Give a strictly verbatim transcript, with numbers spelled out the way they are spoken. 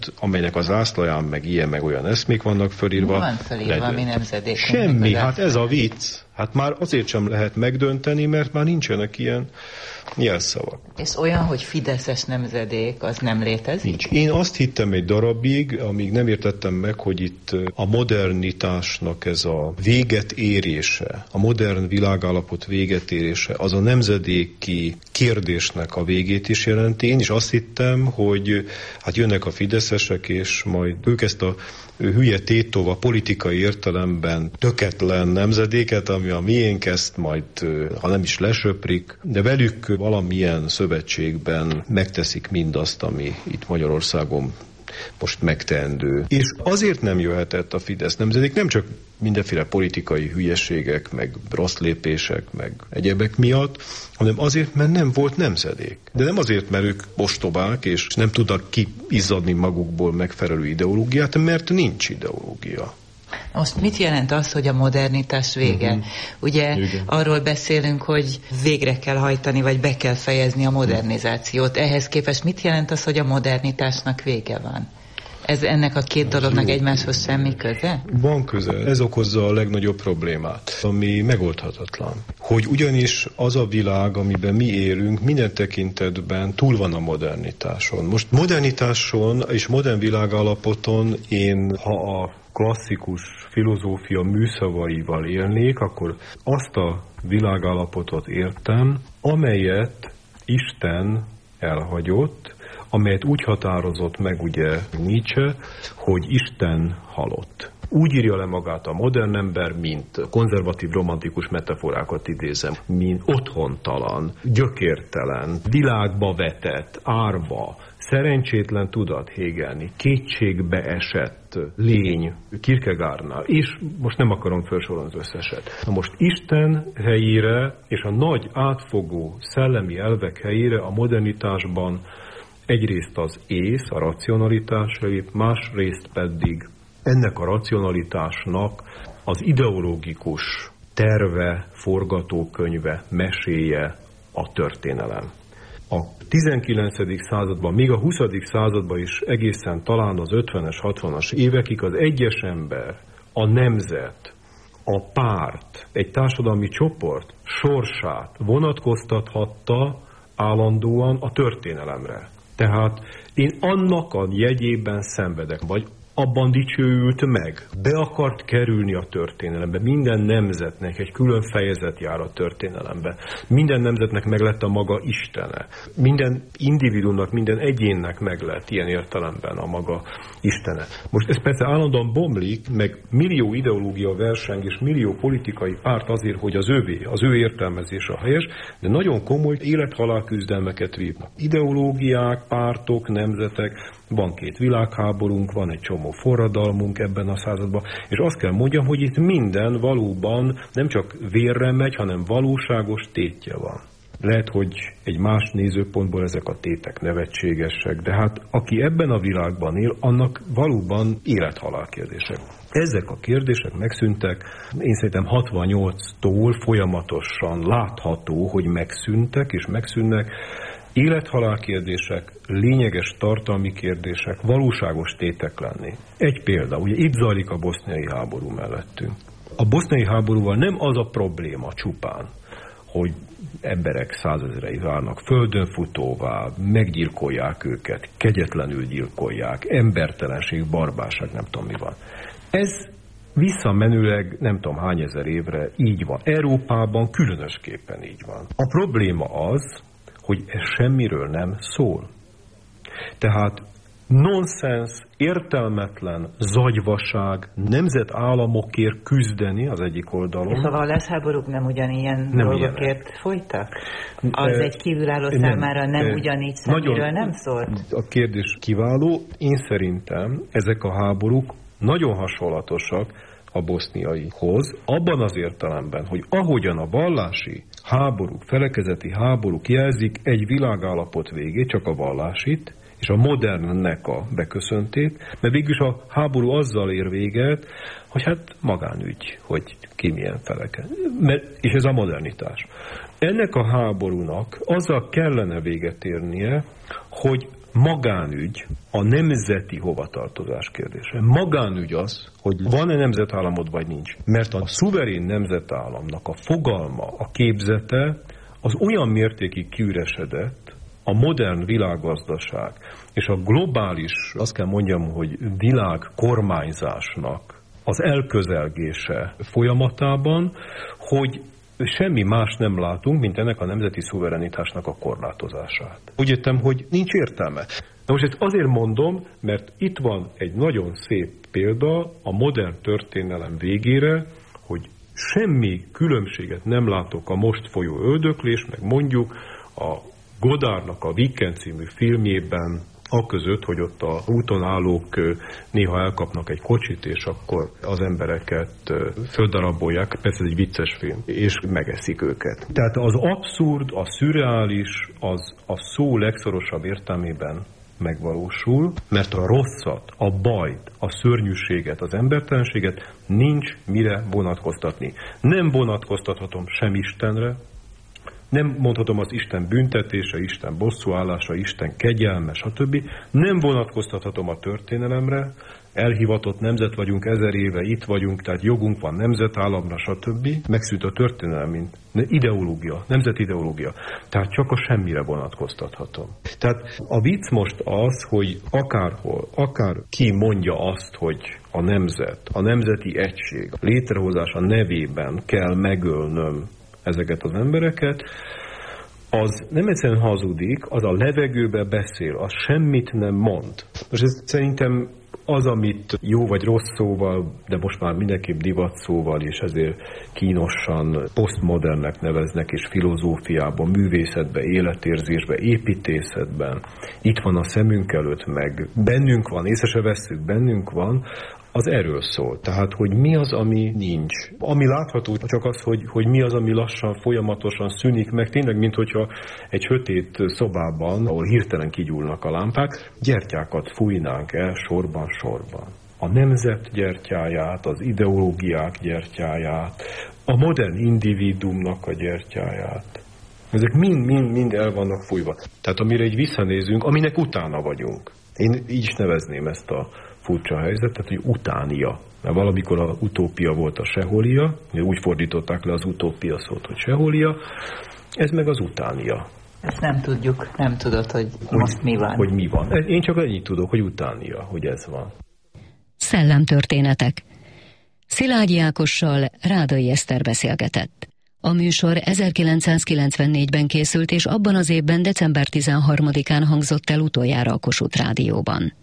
amelynek az zászlaján meg ilyen, meg olyan eszmék vannak fölírva. Van fölírva, mi nemzedék. Semmi, hát ez a vicc. Hát már azért sem lehet megdönteni, mert már nincsenek ilyen jelszavak. És olyan, hogy fideszes nemzedék, az nem létezik? Nincs. Én azt hittem egy darabig, amíg nem értettem meg, hogy itt a modernitásnak ez a véget érése, a modern világállapot véget érése, az a nemzedéki kérdésnek a végét is jelenti. Én is azt hittem, hogy hát jönnek a fideszesek, és majd ők ezt a hülye tétova politikai értelemben töketlen nemzedéket, ami a miénk, ezt majd, ha nem is lesöprik, de velük valamilyen szövetségben megteszik mindazt, ami itt Magyarországon most megteendő. És azért nem jöhetett a Fidesz nemzedék, nem csak mindenféle politikai hülyeségek, meg rossz lépések, meg egyebek miatt, hanem azért, mert nem volt nemzedék. De nem azért, mert ők ostobák, és nem tudnak kiizzadni magukból megfelelő ideológiát, mert nincs ideológia. Most mit jelent az, hogy a modernitás vége? Uh-huh. Ugye Igen. arról beszélünk, hogy végre kell hajtani, vagy be kell fejezni a modernizációt. Ehhez képest mit jelent az, hogy a modernitásnak vége van? Ez ennek a két dolognak egymáshoz semmi köze? Van köze. Ez okozza a legnagyobb problémát, ami megoldhatatlan. Hogy ugyanis az a világ, amiben mi élünk, minden tekintetben túl van a modernitáson. Most modernitáson és modern világállapoton én, ha a klasszikus filozófia műszavaival élnék, akkor azt a világállapotot értem, amelyet Isten elhagyott, amelyet úgy határozott meg ugye Nietzsche, hogy Isten halott. Úgy írja le magát a modern ember, mint konzervatív, romantikus metaforákat idézem, mint otthontalan, gyökértelen, világba vetett, árva, szerencsétlen tudat Hegelni, kétségbe esett lény Kierkegaardnál, és most nem akarom felsorolni az összeset. Na most Isten helyére és a nagy átfogó szellemi elvek helyére a modernitásban egyrészt az ész, a racionalitás lép, másrészt pedig ennek a racionalitásnak az ideológikus terve, forgatókönyve, meséje a történelem. A tizenkilencedik században, még a huszadik században is egészen talán az ötvenes, hatvanas évekig az egyes ember, a nemzet, a párt, egy társadalmi csoport sorsát vonatkoztathatta állandóan a történelemre. Tehát én annak a jegyében szenvedek, vagy abban dicsőült meg, be akart kerülni a történelembe. Minden nemzetnek egy külön fejezet jár a történelembe. Minden nemzetnek meg lett a maga istene. Minden individuumnak, minden egyénnek meg lett ilyen értelemben a maga istene. Most ez persze állandóan bomlik, meg millió ideológia verseng és millió politikai párt azért, hogy az övé, az ő értelmezése a helyes, de nagyon komoly élet-halál küzdelmeket vívnak. Ideológiák, pártok, nemzetek, van két világháborunk, van egy csomó forradalmunk ebben a században, és azt kell mondjam, hogy itt minden valóban nem csak vérre megy, hanem valóságos tétje van. Lehet, hogy egy más nézőpontból ezek a tétek nevetségesek, de hát aki ebben a világban él, annak valóban élet-halál kérdések. Ezek a kérdések megszűntek, én szerintem hatvannyolctól folyamatosan látható, hogy megszűntek és megszűnnek. Élet-halál kérdések, lényeges tartalmi kérdések, valóságos tétek lenni. Egy példa, ugye itt zajlik a boszniai háború mellettünk. A boszniai háborúval nem az a probléma csupán, hogy emberek százezrei válnak földönfutóvá, meggyilkolják őket, kegyetlenül gyilkolják, embertelenség, barbárság, nem tudom mi van. Ez visszamenőleg nem tudom hány ezer évre így van. Európában különösképpen így van. A probléma az, hogy ez semmiről nem szól. Tehát nonsens, értelmetlen zagyvaság, nemzetállamokért küzdeni az egyik oldalon. És a vallásháborúk nem ugyanilyen nem dolgokért ilyenek. Folytak? Az e, egy kívülálló nem, számára nem e, ugyanígy semmiről nagyon, nem szól? A kérdés kiváló. Én szerintem ezek a háborúk nagyon hasonlatosak a boszniaihoz, abban az értelemben, hogy ahogyan a vallási háborúk, felekezeti háborúk jelzik egy világállapot végét, csak a vallásit, és a modernnek a beköszöntét, mert végülis a háború azzal ér véget, hogy hát magánügy, hogy ki milyen feleke. Mert, és ez a modernitás. Ennek a háborúnak azzal kellene véget érnie, hogy magánügy a nemzeti hovatartozás kérdése. Magánügy az, hogy van-e nemzetállamod, vagy nincs. Mert a szuverén nemzetállamnak a fogalma, a képzete az olyan mértékig kiüresedett, a modern világgazdaság és a globális, azt kell mondjam, hogy világ kormányzásnak az elközelgése folyamatában, hogy semmi más nem látunk, mint ennek a nemzeti szuverenitásnak a korlátozását. Úgy értem, hogy nincs értelme. Na most ezt azért mondom, mert itt van egy nagyon szép példa a modern történelem végére, hogy semmi különbséget nem látok a most folyó öldöklés, meg mondjuk a Godardnak a Weekend című filmjében, aközött, hogy ott a úton állók néha elkapnak egy kocsit, és akkor az embereket földarabolják, persze ez egy vicces film, és megeszik őket. Tehát az abszurd, a szürreális, az a szó legszorosabb értelmében megvalósul, mert a rosszat, a bajt, a szörnyűséget, az embertelenséget nincs mire vonatkoztatni. Nem vonatkoztathatom sem Istenre, nem mondhatom az Isten büntetése, Isten bosszúállása, Isten kegyelme, stb. Nem vonatkoztathatom a történelemre, elhivatott nemzet vagyunk ezer éve, itt vagyunk, tehát jogunk van nemzetállamra, stb. Megszűnt a történelem, mint ideológia, nemzetideológia. Tehát csak a semmire vonatkoztathatom. Tehát a vicc most az, hogy akárhol, akár ki mondja azt, hogy a nemzet, a nemzeti egység létrehozása nevében kell megölnöm ezeket az embereket, az nem egyszerűen hazudik, az a levegőbe beszél, az semmit nem mond. Most ez szerintem az, amit jó vagy rossz szóval, de most már mindenképp divat szóval, és ezért kínosan posztmodernnek neveznek, és filozófiában, művészetben, életérzésben, építészetben, itt van a szemünk előtt, meg bennünk van, észre se vesszük, bennünk van, az erről szól. Tehát, hogy mi az, ami nincs. Ami látható, csak az, hogy, hogy mi az, ami lassan, folyamatosan szűnik meg, tényleg, mint hogyha egy sötét szobában, ahol hirtelen kigyúlnak a lámpák, gyertyákat fújnánk el sorban-sorban. A nemzet gyertyáját, az ideológiák gyertyáját, a modern individuumnak a gyertyáját. Ezek mind-mind-mind el vannak fújva. Tehát amire így visszanézünk, aminek utána vagyunk. Én így is nevezném ezt a furcsa helyzetet, hogy utánia. Mert valamikor a utópia volt a seholia, úgy fordították le az utópia szót, hogy seholia, ez meg az utánia. Ezt nem tudjuk, nem tudod, hogy, hogy most mi van. Hogy mi van. Én csak ennyit tudok, hogy utánia, hogy ez van. Szellemtörténetek. Szilágyi Ákossal Rádai Eszter beszélgetett. A műsor ezerkilencszázkilencvennégyben készült, és abban az évben december tizenharmadikán hangzott el utoljára a Kossuth Rádióban.